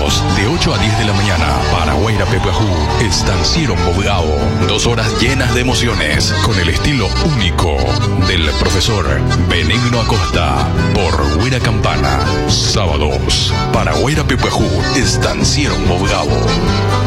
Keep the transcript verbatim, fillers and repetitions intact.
sábados de ocho a diez de la mañana para Guairapepuajú, Estanciero Mobgao. Dos horas llenas de emociones con el estilo único del profesor Benigno Acosta por Guaira Campana. Sábados para Guairapepuajú, Estanciero Mobgao.